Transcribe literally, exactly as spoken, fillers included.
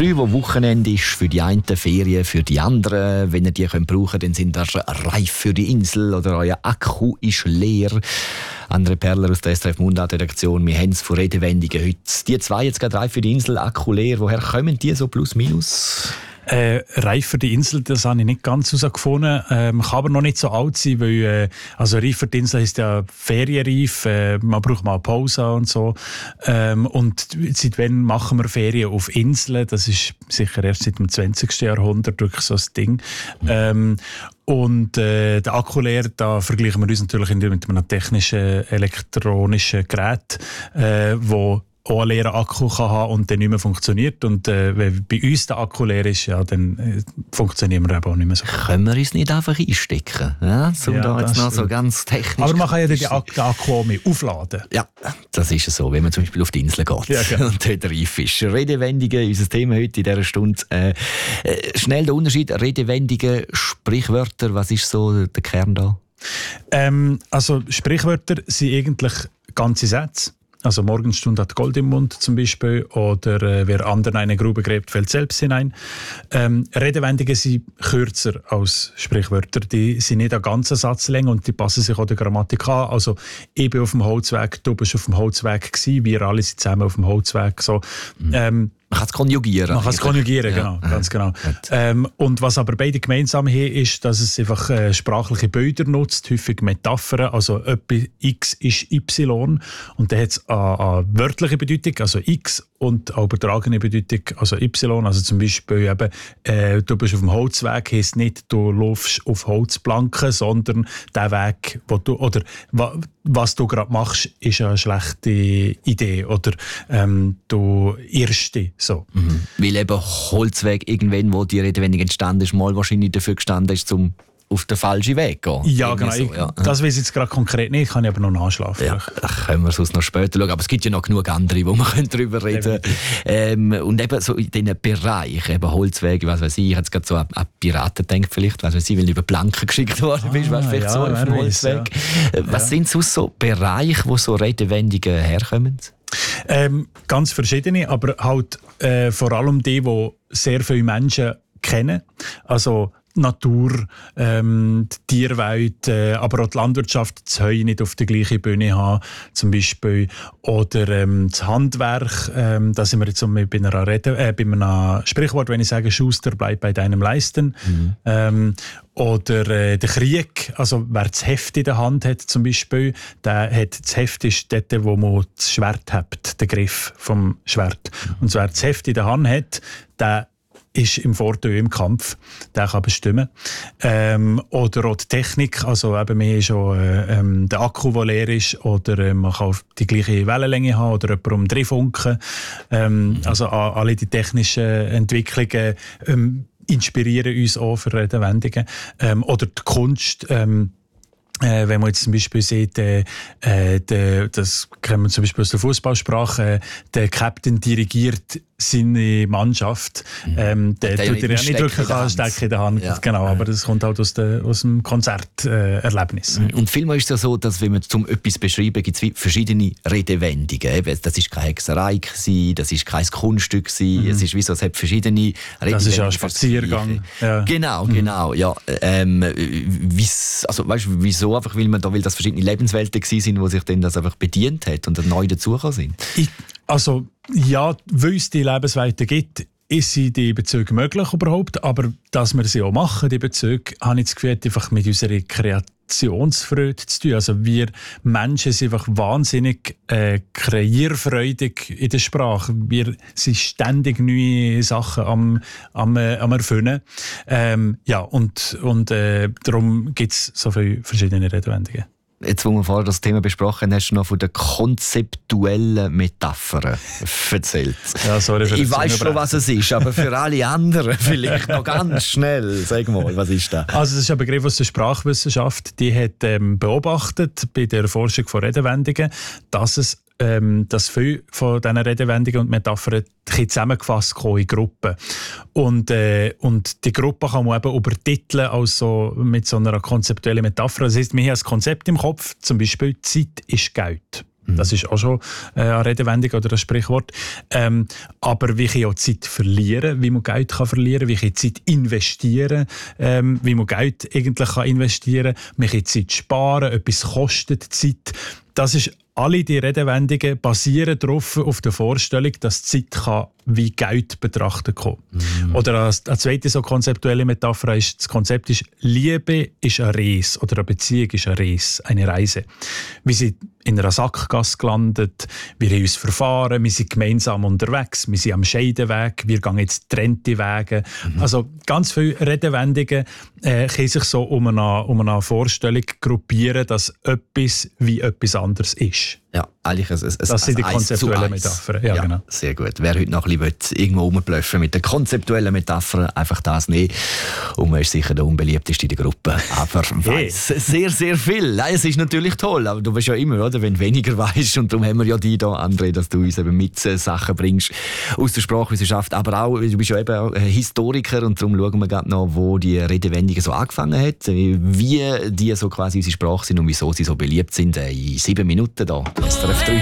drei, wo Wochenende ist für die einen, Ferien für die anderen. Wenn ihr die könnt brauchen, dann sind ihr reif für die Insel oder euer Akku ist leer. Andere Perler aus der S R F Mundart-Redaktion, wir haben es von Redewendungen heute. Die zwei jetzt gerade reif für die Insel, Akku leer. Woher kommen die so plus minus? Äh, reif für die Insel, das habe ich nicht ganz herausgefunden. Ähm, kann aber noch nicht so alt sein, weil äh, also reif für die Insel heisst ja ferienreif, äh, man braucht mal eine Pause und so. Ähm, und seit wann machen wir Ferien auf Inseln? Das ist sicher erst seit dem zwanzigsten Jahrhundert wirklich so ein Ding. Ähm, Und äh, der Akku leer, da vergleichen wir uns natürlich mit einem technischen, elektronischen Gerät, äh, wo auch einen leeren Akku kann haben und dann nicht mehr funktioniert. Und äh, wenn bei uns der Akku leer ist, ja, dann äh, funktionieren wir eben auch nicht mehr so. Können wir uns nicht einfach einstecken? Ja, um ja, da jetzt noch stimmt. so ganz technisch. Aber man kann ja den Akku, den Akku auch mehr aufladen. Ja, das ist so, wenn man zum Beispiel auf die Insel geht ja, genau. und dort reif ist. Redewendungen, unser Thema heute in dieser Stunde. Äh, äh, schnell der Unterschied, Redewendungen, Sprichwörter, was ist so der Kern da? Ähm, also Sprichwörter sind eigentlich ganze Sätze. Also Morgenstund hat Gold im Mund zum Beispiel oder äh, wer anderen eine Grube gräbt, fällt selbst hinein. Ähm, Redewendungen sind kürzer als Sprichwörter. Die sind nicht eine ganze Satzlänge und die passen sich auch der Grammatik an. Also ich bin auf dem Holzweg, du bist auf dem Holzweg gewesen, wir alle sind zusammen auf dem Holzweg. So, ähm, Man kann es konjugieren. Man kann es konjugieren, ja. genau, ganz genau. Ähm, und was aber beide gemeinsam haben, ist, dass es einfach äh, sprachliche Bilder nutzt, häufig Metaphern. Also etwas X ist Y und dann hat es eine, eine wörtliche Bedeutung, also X, und auch übertragene Bedeutung, also Y. Also zum Beispiel eben, äh, du bist auf dem Holzweg, heisst nicht, du laufst auf Holzplanken, sondern der Weg, wo du, oder wa, was du gerade machst, ist eine schlechte Idee oder ähm, du irrst dich. So. Mhm. Weil eben Holzweg irgendwann, wo die Redewendung entstanden ist, mal wahrscheinlich dafür gestanden ist, um auf den falschen Weg zu gehen. Ja, genau. So, ja. Das weiß ich jetzt gerade konkret nicht, kann ich aber noch nachschlafen. Ja, da können wir sonst noch später schauen. Aber es gibt ja noch genug andere, wo wir darüber reden können. Ähm, und eben so in diesen Bereich, eben Holzwege, was weiß ich, ich habe jetzt gerade so an, an Piraten gedacht, vielleicht, was weiß ich, weil du über Planken geschickt worden bist, ah, weißt, vielleicht ja, so auf dem Holzweg. Ja. Was ja. sind sonst so Bereiche, wo so Redewendungen herkommen? Ähm, ganz verschiedene, aber halt äh, vor allem die, die sehr viele Menschen kennen. Also Natur, ähm, die Tierwelt, äh, aber auch die Landwirtschaft, das Heu nicht auf der gleichen Bühne haben, zum Beispiel. Oder ähm, das Handwerk, ähm, da sind wir jetzt bei, einer Rede, äh, bei einem Sprichwort, wenn ich sage, Schuster, bleib bei deinem Leisten. Mhm. Ähm, oder äh, der Krieg, also wer das Heft in der Hand hat zum Beispiel, der hat, das Heft ist dort, wo man das Schwert hat, der Griff vom Schwert. Mhm. Und so, wer das Heft in der Hand hat, der ist im Vorteil im Kampf, der kann bestimmen. Ähm, oder auch die Technik, also eben mehr schon äh, ähm, der Akku, der leer ist, oder äh, man kann die gleiche Wellenlänge haben oder jemand um drei Funken. Ähm, mhm. Also a, alle die technischen Entwicklungen ähm, inspirieren uns auch für Redewendungen. Ähm, oder die Kunst, ähm, Äh, wenn man jetzt zum Beispiel sieht, äh, äh, de, das kennen wir zum Beispiel aus der Fußballsprache, äh, der Captain dirigiert seine Mannschaft. Mhm. Ähm, der tut ja nicht wirklich einen Steck in der Hand, ja. Genau, aber das kommt halt aus, de, aus dem Konzerterlebnis. Äh, Und vielmal ist es ja so, dass wenn man zum etwas beschreiben, gibt es verschiedene Redewendungen. Das ist keine Hexerei gewesen, das ist kein Kunststück gewesen, mhm. es ist wie so, es hat verschiedene Redewendungen. Das ist ja ein Spaziergang. Ja. Genau, genau, mhm. ja. Ähm, also, weißt du, wieso? Einfach, weil, man da, weil das verschiedene Lebenswelten waren, wo sich dann das einfach bedient hat und neu dazugekommen sind? Ich, also, ja, weil es die Lebenswelten gibt, sind die Bezüge möglich überhaupt, aber dass wir sie auch machen, die Bezüge, habe ich das Gefühl, hat einfach mit unserer Kreationsfreude zu tun. Also wir Menschen sind einfach wahnsinnig äh, kreierfreudig in der Sprache. Wir sind ständig neue Sachen am, am, äh, am Erfinden. Ähm, ja, und, und äh, darum gibt es so viele verschiedene Redewendungen. Jetzt, wo wir vorher das Thema besprochen haben, hast du noch von den konzeptuellen Metaphern erzählt. Ja, sorry für ich weiß schon, was es ist, aber für alle anderen vielleicht noch ganz schnell. Sag mal, was ist das? Also, das ist ein Begriff aus der Sprachwissenschaft. Die hat ähm, beobachtet bei der Forschung von Redewendungen, dass es Ähm, dass viele von diesen Redewendungen und Metaphern zusammengefasst kommen in Gruppen. Und, äh, und die Gruppe kann man eben übertiteln also mit so einer konzeptuellen Metapher. Das heisst, wir haben ein Konzept im Kopf, zum Beispiel Zeit ist Geld. Mhm. Das ist auch schon äh, eine Redewendung oder ein Sprichwort. Ähm, aber wie kann ich auch Zeit verlieren, wie man Geld kann verlieren, wie kann ich Zeit investieren, ähm, wie man Geld eigentlich kann investieren kann, wie kann ich Zeit sparen, etwas kostet Zeit. Das ist, alle diese Redewendungen basieren darauf, auf der Vorstellung, dass Zeit kann wie Geld betrachtet kann. Mhm. Oder eine, eine zweite so konzeptuelle Metapher ist, das Konzept ist, Liebe ist eine Reise oder eine Beziehung ist eine Reise, eine Reise. Wir sind in einer Sackgasse gelandet, wir haben uns verfahren, wir sind gemeinsam unterwegs, wir sind am Scheideweg, wir gehen jetzt getrennte Wege. Mhm. Also ganz viele Redewendungen äh, können sich so um eine, um eine Vorstellung gruppieren, dass etwas wie etwas anderes ist. Ja, eigentlich ein, ein, das sind die konzeptuellen Metaphern. Ja, ja, genau. Sehr gut. Wer heute noch ein bisschen irgendwo rumblöffen mit den konzeptuellen Metaphern, einfach das nicht. Und man ist sicher der unbeliebteste in der Gruppe. Aber hey. Weiss sehr, sehr viel. Nein, es ist natürlich toll, aber du bist ja immer, oder, wenn du weniger weißt. Und darum haben wir ja dich da, André, dass du uns eben mit Sachen bringst aus der Sprachwissenschaft. Aber auch, du bist ja eben auch Historiker und darum schauen wir gerade noch, wo die Redewendungen so angefangen hat, wie die so quasi unsere Sprache sind und wieso sie so beliebt sind. In sieben Minuten da. S R F drei.